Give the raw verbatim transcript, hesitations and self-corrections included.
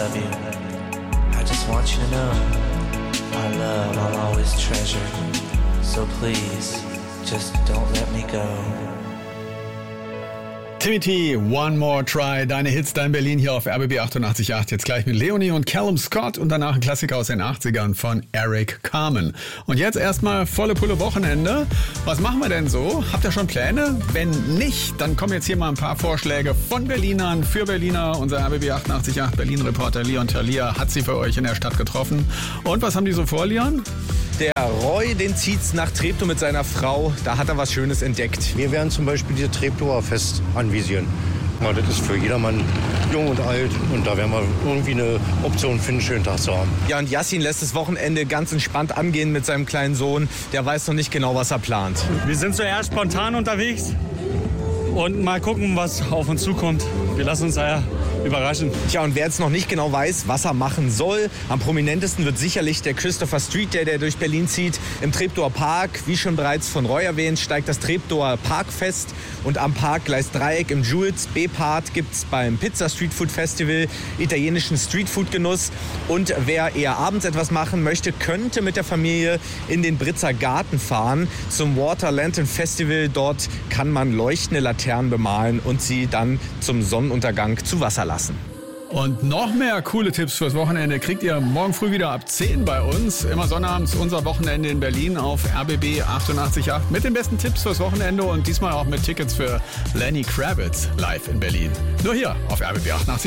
love you. I just want you to know our love I'll always treasure. So please, just don't let me go. Timmy T, One More Try, deine Hits, dein Berlin hier auf R B B achtundachtzig Komma acht. Jetzt gleich mit Leonie und Callum Scott und danach ein Klassiker aus den achtzigern von Eric Carmen. Und jetzt erstmal volle Pulle Wochenende. Was machen wir denn so? Habt ihr schon Pläne? Wenn nicht, dann kommen jetzt hier mal ein paar Vorschläge von Berlinern für Berliner. Unser R B B achtundachtzig Komma acht Berlin-Reporter Leon Thalia hat sie für euch in der Stadt getroffen. Und was haben die so vor, Leon? Der Roy, den zieht's nach Treptow mit seiner Frau. Da hat er was Schönes entdeckt. Wir werden zum Beispiel die Treptower Fest anvisieren. Ja, das ist für jedermann, jung und alt. Und da werden wir irgendwie eine Option finden, einen schönen Tag zu haben. Ja, und Yassin lässt das Wochenende ganz entspannt angehen mit seinem kleinen Sohn. Der weiß noch nicht genau, was er plant. Wir sind zuerst spontan unterwegs und mal gucken, was auf uns zukommt. Wir lassen uns da ja überraschen. Tja, und wer jetzt noch nicht genau weiß, was er machen soll, am prominentesten wird sicherlich der Christopher Street Day, der durch Berlin zieht. Im Treptower Park, wie schon bereits von Roy erwähnt, steigt das Treptower Parkfest. Und am Parkgleis Dreieck im Jules B-Part gibt es beim Pizza Street Food Festival italienischen Streetfood-Genuss. Und wer eher abends etwas machen möchte, könnte mit der Familie in den Britzer Garten fahren zum Water Lantern Festival. Dort kann man leuchtende Laternen bemalen und sie dann zum Sonnenuntergang zu Wasser lassen. Und noch mehr coole Tipps fürs Wochenende kriegt ihr morgen früh wieder ab zehn bei uns. Immer sonnabends unser Wochenende in Berlin auf R B B achtundachtzig Komma acht mit den besten Tipps fürs Wochenende und diesmal auch mit Tickets für Lenny Kravitz live in Berlin. Nur hier auf R B B achtundachtzig Komma acht.